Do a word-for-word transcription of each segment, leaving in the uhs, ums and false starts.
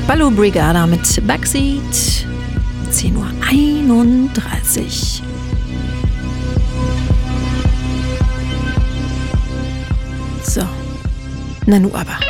Baloo Brigada mit Backseat. zehn Uhr einunddreißig. So. Na nu aber.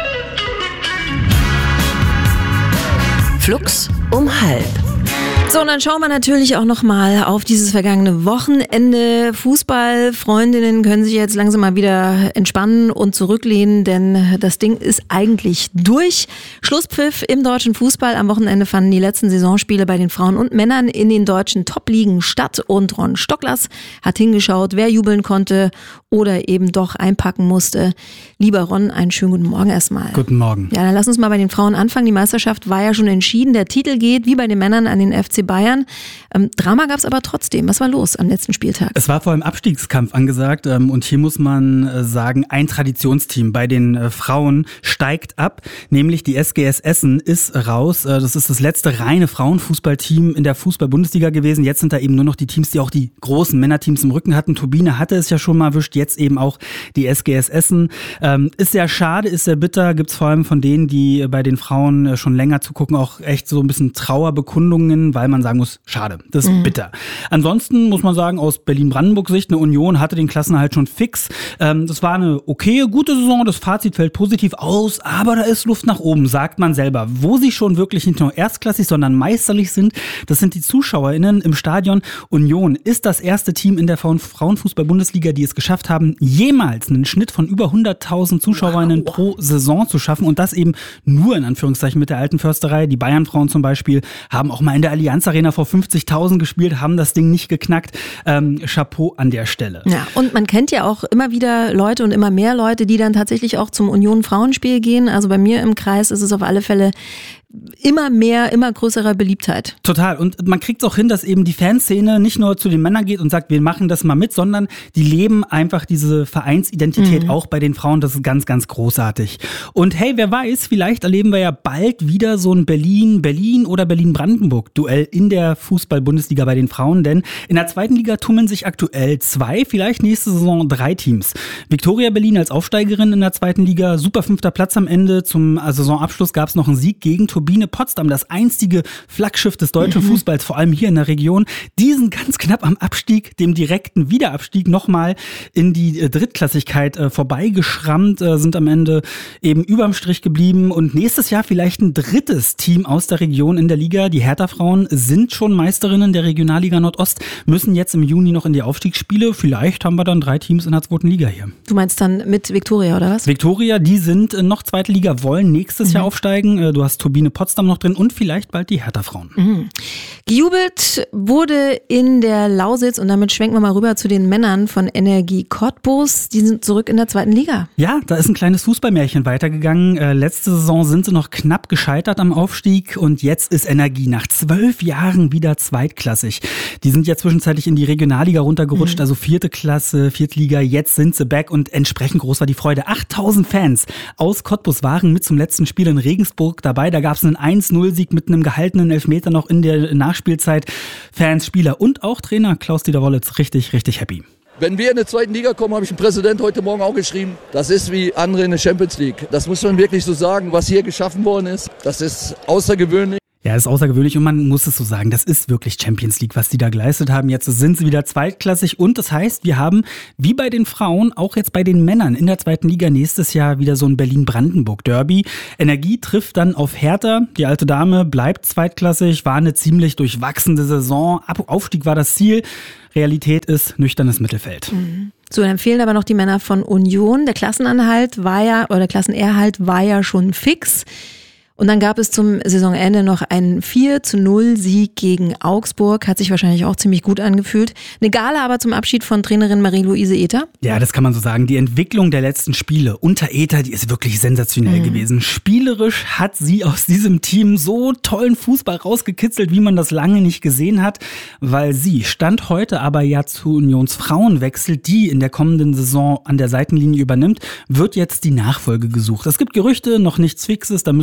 Flux um halb. So, und dann schauen wir natürlich auch nochmal auf dieses vergangene Wochenende. Fußballfreundinnen können sich jetzt langsam mal wieder entspannen und zurücklehnen, denn das Ding ist eigentlich durch. Schlusspfiff im deutschen Fußball. Am Wochenende fanden die letzten Saisonspiele bei den Frauen und Männern in den deutschen Top-Ligen statt. Und Ron Stocklers hat hingeschaut, wer jubeln konnte oder eben doch einpacken musste. Lieber Ron, einen schönen guten Morgen erstmal. Guten Morgen. Ja, dann lass uns mal bei den Frauen anfangen. Die Meisterschaft war ja schon entschieden. Der Titel geht, wie bei den Männern, an den F C Bayern. Ähm, Drama gab es aber trotzdem. Was war los am letzten Spieltag? Es war vor allem Abstiegskampf angesagt ähm, und hier muss man äh, sagen, ein Traditionsteam bei den äh, Frauen steigt ab, nämlich die S G S Essen ist raus. Äh, das ist das letzte reine Frauenfußballteam in der Fußball-Bundesliga gewesen. Jetzt sind da eben nur noch die Teams, die auch die großen Männerteams im Rücken hatten. Turbine hatte es ja schon mal erwischt, jetzt eben auch die S G S Essen. Ähm, ist sehr schade, ist sehr bitter. Gibt es vor allem von denen, die bei den Frauen äh, schon länger zugucken, auch echt so ein bisschen Trauerbekundungen, weil man sagen muss, schade, das ist mhm. bitter. Ansonsten muss man sagen, aus Berlin-Brandenburg-Sicht, eine Union hatte den Klassenerhalt schon fix. Ähm, das war eine okaye, gute Saison, das Fazit fällt positiv aus, aber da ist Luft nach oben, sagt man selber. Wo sie schon wirklich nicht nur erstklassig, sondern meisterlich sind, das sind die ZuschauerInnen im Stadion. Union ist das erste Team in der Frauenfußball-Bundesliga, die es geschafft haben, jemals einen Schnitt von über hunderttausend ZuschauerInnen wow. pro Saison zu schaffen und das eben nur in Anführungszeichen mit der alten Försterei. Die Bayern-Frauen zum Beispiel haben auch mal in der Allianz Arena vor fünfzigtausend gespielt, haben das Ding nicht geknackt. Ähm, Chapeau an der Stelle. Ja, und man kennt ja auch immer wieder Leute und immer mehr Leute, die dann tatsächlich auch zum Union-Frauenspiel gehen. Also bei mir im Kreis ist es auf alle Fälle immer mehr, immer größerer Beliebtheit. Total. Und man kriegt es auch hin, dass eben die Fanszene nicht nur zu den Männern geht und sagt, wir machen das mal mit, sondern die leben einfach diese Vereinsidentität mhm. auch bei den Frauen. Das ist ganz, ganz großartig. Und hey, wer weiß, vielleicht erleben wir ja bald wieder so ein Berlin-Berlin oder Berlin-Brandenburg-Duell in der Fußball-Bundesliga bei den Frauen. Denn in der zweiten Liga tummeln sich aktuell zwei, vielleicht nächste Saison drei Teams. Viktoria Berlin als Aufsteigerin in der zweiten Liga, super fünfter Platz am Ende. Zum Saisonabschluss gab es noch einen Sieg gegen Turbine Potsdam, das einstige Flaggschiff des deutschen mhm. Fußballs, vor allem hier in der Region. Die sind ganz knapp am Abstieg, dem direkten Wiederabstieg, nochmal in die äh, Drittklassigkeit äh, vorbeigeschrammt, äh, sind am Ende eben überm Strich geblieben und nächstes Jahr vielleicht ein drittes Team aus der Region in der Liga. Die Hertha-Frauen sind schon Meisterinnen der Regionalliga Nordost, müssen jetzt im Juni noch in die Aufstiegsspiele. Vielleicht haben wir dann drei Teams in der zweiten Liga hier. Du meinst dann mit Viktoria, oder was? Viktoria, die sind äh, noch zweite Liga, wollen nächstes mhm. Jahr aufsteigen. Äh, du hast Turbine Potsdam noch drin und vielleicht bald die Hertha-Frauen. Mhm. Gejubelt wurde in der Lausitz und damit schwenken wir mal rüber zu den Männern von Energie Cottbus. Die sind zurück in der zweiten Liga. Ja, da ist ein kleines Fußballmärchen weitergegangen. Äh, letzte Saison sind sie noch knapp gescheitert am Aufstieg und jetzt ist Energie nach zwölf Jahren wieder zweitklassig. Die sind ja zwischenzeitlich in die Regionalliga runtergerutscht, mhm. also vierte Klasse, vierte Liga. Jetzt sind sie back und entsprechend groß war die Freude. achttausend Fans aus Cottbus waren mit zum letzten Spiel in Regensburg dabei. Da gab es einen eins null Sieg mit einem gehaltenen Elfmeter noch in der Nachspielzeit. Fans, Spieler und auch Trainer Klaus-Dieter Wollitz richtig, richtig happy. Wenn wir in die zweite Liga kommen, habe ich dem Präsident heute Morgen auch geschrieben, das ist wie andere in der Champions League. Das muss man wirklich so sagen, was hier geschaffen worden ist. Das ist außergewöhnlich. Ja, ist außergewöhnlich und man muss es so sagen, das ist wirklich Champions League, was die da geleistet haben. Jetzt sind sie wieder zweitklassig und das heißt, wir haben wie bei den Frauen auch jetzt bei den Männern in der zweiten Liga nächstes Jahr wieder so ein Berlin-Brandenburg-Derby. Energie trifft dann auf Hertha. Die alte Dame bleibt zweitklassig, war eine ziemlich durchwachsene Saison. Aufstieg war das Ziel. Realität ist nüchternes Mittelfeld. Mhm. So, dann fehlen aber noch die Männer von Union. Der Klassenanhalt war ja, oder der Klassenerhalt war ja schon fix. Und dann gab es zum Saisonende noch einen vier zu null Sieg gegen Augsburg. Hat sich wahrscheinlich auch ziemlich gut angefühlt. Eine Gala aber zum Abschied von Trainerin Marie-Louise Ether. Ja, das kann man so sagen. Die Entwicklung der letzten Spiele unter Ether, die ist wirklich sensationell mhm. gewesen. Spielerisch hat sie aus diesem Team so tollen Fußball rausgekitzelt, wie man das lange nicht gesehen hat. Weil sie stand heute aber ja zu Unions Frauenwechsel, die in der kommenden Saison an der Seitenlinie übernimmt, wird jetzt die Nachfolge gesucht. Es gibt Gerüchte, noch nichts Fixes, da müssen wir abwarten.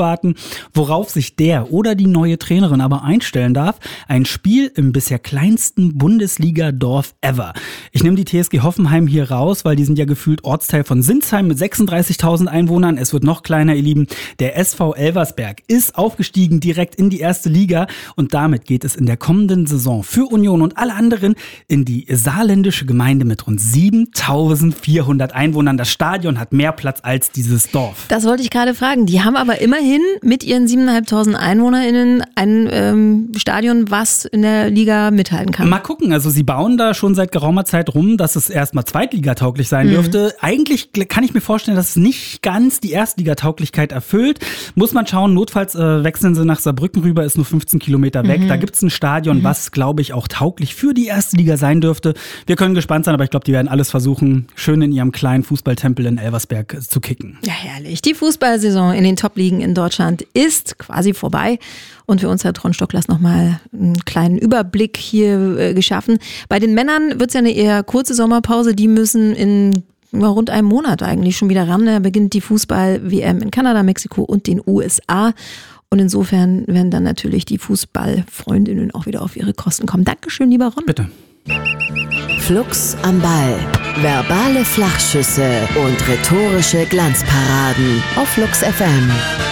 abwarten. Worauf sich der oder die neue Trainerin aber einstellen darf, ein Spiel im bisher kleinsten Bundesliga-Dorf ever. Ich nehme die T S G Hoffenheim hier raus, weil die sind ja gefühlt Ortsteil von Sinsheim mit sechsunddreißigtausend Einwohnern. Es wird noch kleiner, ihr Lieben. Der S V Elversberg ist aufgestiegen direkt in die erste Liga und damit geht es in der kommenden Saison für Union und alle anderen in die saarländische Gemeinde mit rund siebentausendvierhundert Einwohnern. Das Stadion hat mehr Platz als dieses Dorf. Das wollte ich gerade fragen. Die haben aber immerhin mit ihren siebentausendfünfhundert EinwohnerInnen ein ähm, Stadion, was in der Liga mithalten kann. Mal gucken, also sie bauen da schon seit geraumer Zeit rum, dass es erstmal zweitligatauglich sein mhm. dürfte. Eigentlich kann ich mir vorstellen, dass es nicht ganz die Erstligatauglichkeit erfüllt. Muss man schauen, notfalls äh, wechseln sie nach Saarbrücken rüber, ist nur fünfzehn Kilometer weg. Mhm. Da gibt es ein Stadion, mhm. was, glaube ich, auch tauglich für die erste Liga sein dürfte. Wir können gespannt sein, aber ich glaube, die werden alles versuchen, schön in ihrem kleinen Fußballtempel in Elversberg zu kicken. Ja, herrlich. Die Fußballsaison in den Top-Ligen in Deutschland ist quasi vorbei. Und für uns hat Ron Stocklas nochmal einen kleinen Überblick hier äh, geschaffen. Bei den Männern wird es ja eine eher kurze Sommerpause. Die müssen in ja, rund einem Monat eigentlich schon wieder ran. Da beginnt die Fußball-W M in Kanada, Mexiko und den U S A. Und insofern werden dann natürlich die Fußballfreundinnen auch wieder auf ihre Kosten kommen. Dankeschön, lieber Ron. Bitte. Flux am Ball. Verbale Flachschüsse und rhetorische Glanzparaden auf Flux F M.